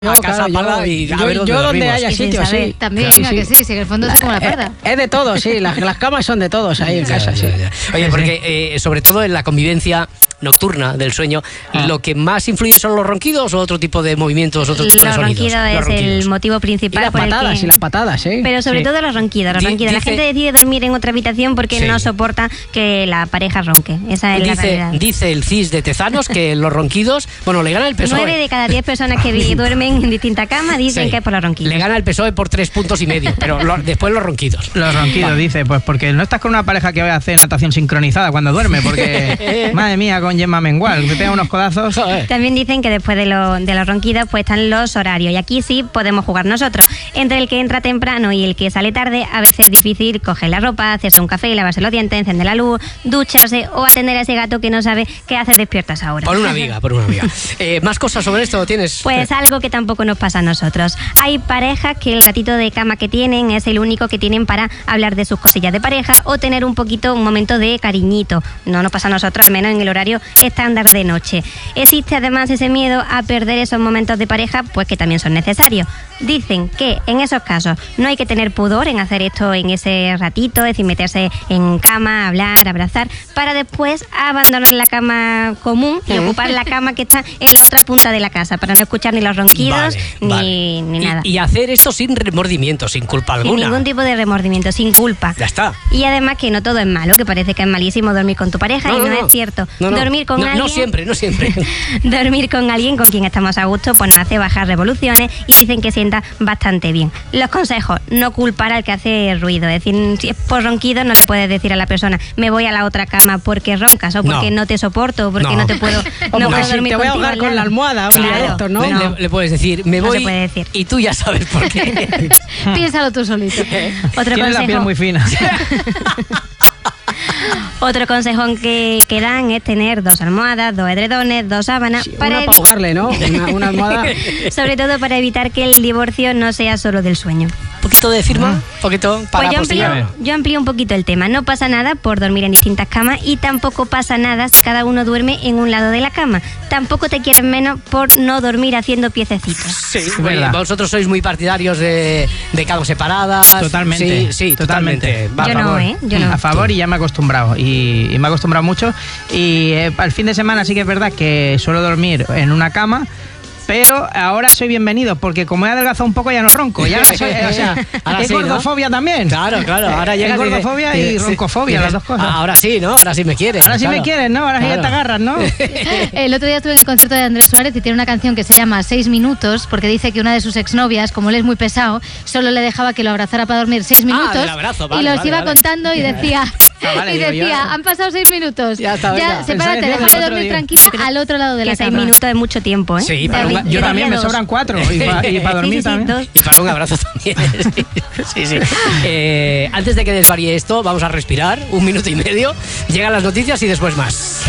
a casa Parda y a ver dónde yo donde dormimos. haya sitio, sí. También, Sí, que sí, en el fondo es como la Parda. Es de todo, sí, las camas son de todos ahí en casa, sí. Oye, porque sobre todo en la convivencia nocturna del sueño, ¿lo que más influye son los ronquidos o otro tipo de movimientos, otro tipo de sonidos? Los ronquidos es el motivo principal. Y las patadas, ¿sí? Pero sobre todo los ronquidos. La gente decide dormir en otra habitación porque no soporta que la pareja ronque. Esa es la realidad. Dice el CIS de Tezanos que los ronquidos, bueno, le gana el PSOE. 9 de cada 10 personas que duermen en distintas camas dicen que es por los ronquidos. Le gana el PSOE por 3,5 puntos, pero después los ronquidos. Los ronquidos, dice, pues porque no estás con una pareja que vaya a hacer natación sincronizada cuando duerme, porque, madre mía, con Gemma Mengual, te pega unos codazos. También dicen que después de los ronquidos pues están los horarios, y aquí sí podemos jugar nosotros. Entre el que entra temprano y el que sale tarde, a veces es difícil coger la ropa, hacerse un café, lavarse los dientes, encender la luz, ducharse o atender a ese gato que no sabe qué hace despiertas ahora. Por una amiga. ¿Más cosas sobre esto tienes? Pues algo que tampoco nos pasa a nosotros. Hay parejas que el ratito de cama que tienen es el único que tienen para hablar de sus cosillas de pareja o tener un momento de cariñito. No nos pasa a nosotros, al menos en el horario estándar de noche. Existe además ese miedo a perder esos momentos de pareja, pues que también son necesarios. Dicen que en esos casos no hay que tener pudor en hacer esto en ese ratito, es decir, meterse en cama, hablar, abrazar, para después abandonar la cama común y ocupar la cama que está en la otra punta de la casa, para no escuchar ni los ronquidos ni nada. Y hacer esto sin remordimiento, sin culpa alguna. Sin ningún tipo de remordimiento, sin culpa. Ya está. Y además que no todo es malo, que parece que es malísimo dormir con tu pareja, y no es cierto. Dormir con alguien... No siempre. Dormir con alguien con quien estamos a gusto pues nos hace bajar revoluciones y dicen que sienta bastante bien. Los consejos: no culpar al que hace ruido. Es decir, si es por ronquido, no le puedes decir a la persona me voy a la otra cama porque roncas, o porque no te soporto, o porque no te puedo, no puedo dormir te voy a contigo ahogar con la almohada. Claro. Le puedes decir me voy, se puede decir. Y tú ya sabes por qué. Piénsalo tú solito. Otro Tienes la piel muy fina. Otro consejo que dan es tener 2 almohadas, 2 edredones, 2 sábanas. Sí, para ahogarle, ¿no? Una almohada. Sobre todo para evitar que el divorcio no sea solo del sueño. ¿Un poquito de firma? ¿Un poquito para yo amplío un poquito el tema. No pasa nada por dormir en distintas camas, y tampoco pasa nada si cada uno duerme en un lado de la cama. Tampoco te quieres menos por no dormir haciendo piececitos. Sí, vosotros sois muy partidarios de camas separadas. Totalmente. Sí, totalmente. Yo no. A favor, y ya me he acostumbrado. Y me he acostumbrado mucho. Y al fin de semana sí que es verdad que suelo dormir en una cama. Pero ahora soy bienvenido, porque como he adelgazado un poco ya no ronco. Ya soy, ahora es sí, gordofobia, ¿no? También. Claro. Ahora llega gordofobia y roncofobia, las dos cosas. Ahora sí, ¿no? Ahora sí me quieres. Ahora sí me quieres, ¿no? Ahora sí ya te agarras, ¿no? El otro día estuve en el concierto de Andrés Suárez y tiene una canción que se llama 6 minutos, porque dice que una de sus exnovias, como él es muy pesado, solo le dejaba que lo abrazara para dormir 6 minutos. Y los iba contando y decía... han pasado 6 minutos. Ya sepárate, déjame dormir tranquila al otro lado de la cama. 6 minutos es mucho tiempo, ¿eh? Sí, yo también me sobran 4. Y para dormir también. Y para un abrazo también. Sí. Antes de que desvaríe esto, vamos a respirar 1 minuto y medio. Llegan las noticias y después más.